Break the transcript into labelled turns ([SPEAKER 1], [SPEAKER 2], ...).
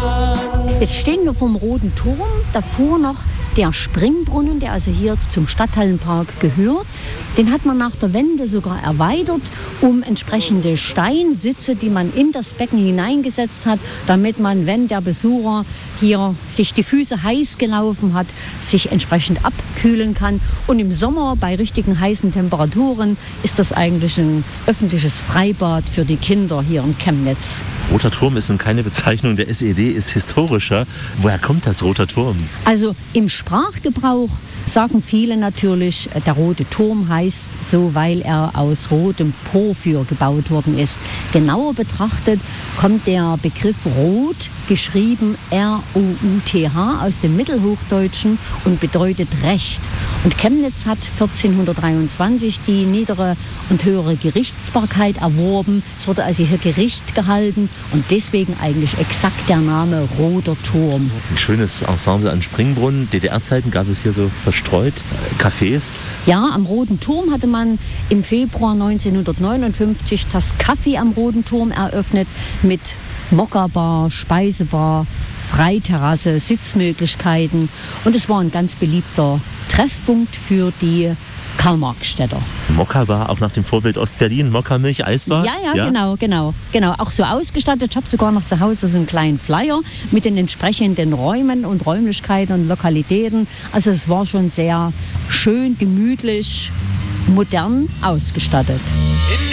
[SPEAKER 1] Jetzt stehen wir vom Roten Turm, davor noch der Springbrunnen, der also hier zum Stadthallenpark gehört. Den hat man nach der Wende sogar erweitert, um entsprechende Steinsitze, die man in das Becken hineingesetzt hat, damit man, wenn der Besucher hier sich die Füße heiß gelaufen hat, sich entsprechend abkühlen kann. Und im Sommer bei richtigen heißen Temperaturen ist das eigentlich ein öffentliches Freibad für die Kinder hier in Chemnitz.
[SPEAKER 2] Roter Turm ist nun keine Bezeichnung der SED, ist historischer. Woher kommt das Roter Turm?
[SPEAKER 1] Also im Sprachgebrauch sagen viele natürlich, der Rote Turm heißt so, weil er aus rotem Porphyr gebaut worden ist. Genauer betrachtet kommt der Begriff Rot, geschrieben R-O-U-T-H, aus dem Mittelhochdeutschen und bedeutet Recht. Und Chemnitz hat 1423 die niedere und höhere Gerichtsbarkeit erworben. Es wurde also hier Gericht gehalten und deswegen eigentlich exakt der Name Roter Turm.
[SPEAKER 2] Ein schönes Ensemble an Springbrunnen. DDR-Zeiten gab es hier so verstreut Cafés.
[SPEAKER 1] Ja, am Roten Turm hatte man im Februar 1959 das Café am Roten Turm eröffnet mit Mokka-Bar, Speisebar, Freiterrasse, Sitzmöglichkeiten. Und es war ein ganz beliebter Treffpunkt für die Karl-Marx-Städter.
[SPEAKER 2] Mokka-Bar, auch nach dem Vorbild Ostberlin, Mokka-Milch, Eisbar?
[SPEAKER 1] Ja, genau. Auch so ausgestattet. Ich habe sogar noch zu Hause so einen kleinen Flyer mit den entsprechenden Räumen und Räumlichkeiten und Lokalitäten. Also es war schon sehr schön, gemütlich, modern ausgestattet.